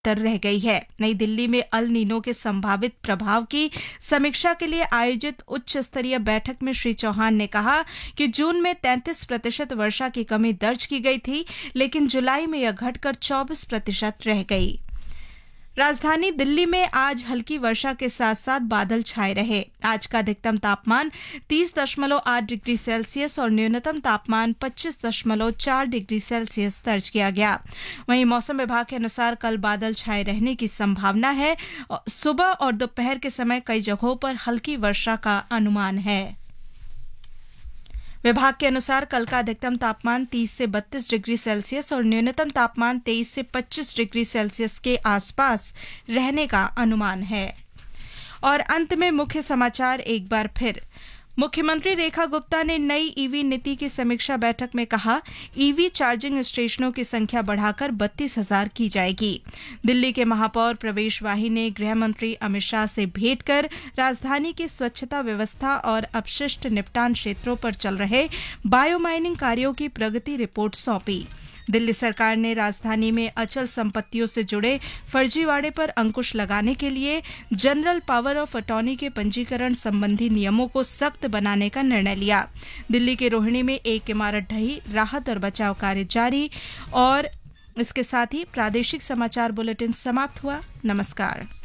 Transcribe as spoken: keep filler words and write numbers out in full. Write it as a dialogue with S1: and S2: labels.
S1: उत्तर रह गई है। नई दिल्ली में अल नीनो के संभावित प्रभाव की समीक्षा के लिए आयोजित उच्च स्तरीय बैठक में श्री चौहान ने कहा कि जून में तैंतीस प्रतिशत वर्षा की कमी दर्ज की गई थी, लेकिन जुलाई में यह घटकर चौबीस प्रतिशत रह गई। राजधानी दिल्ली में आज हल्की वर्षा के साथ साथ बादल छाए रहे। आज का अधिकतम तापमान तीस दशमलव आठ डिग्री सेल्सियस और न्यूनतम तापमान पच्चीस दशमलव चार डिग्री सेल्सियस दर्ज किया गया। वहीं मौसम विभाग के अनुसार कल बादल छाए रहने की संभावना है। सुबह और दोपहर के समय कई जगहों पर हल्की वर्षा का अनुमान है। विभाग के अनुसार कल का अधिकतम तापमान तीस से बत्तीस डिग्री सेल्सियस और न्यूनतम तापमान तेईस से पच्चीस डिग्री सेल्सियस के आसपास रहने का अनुमान है। और अंत में मुख्य समाचार एक बार फिर। मुख्यमंत्री रेखा गुप्ता ने नई ईवी नीति की समीक्षा बैठक में कहा, ईवी चार्जिंग स्टेशनों की संख्या बढ़ाकर बत्तीस हजार की जाएगी। दिल्ली के महापौर प्रवेश वाही ने गृह मंत्री अमित शाह से भेंट कर राजधानी की स्वच्छता व्यवस्था और अपशिष्ट निपटान क्षेत्रों पर चल रहे बायोमाइनिंग कार्यों की प्रगति रिपोर्ट सौंपी। दिल्ली सरकार ने राजधानी में अचल संपत्तियों से जुड़े फर्जीवाड़े पर अंकुश लगाने के लिए जनरल पावर ऑफ अटॉर्नी के पंजीकरण संबंधी नियमों को सख्त बनाने का निर्णय लिया। दिल्ली के रोहिणी में एक इमारत ढही, राहत और बचाव कार्य जारी। और इसके साथ ही प्रादेशिक समाचार बुलेटिन समाप्त हुआ। नमस्कार।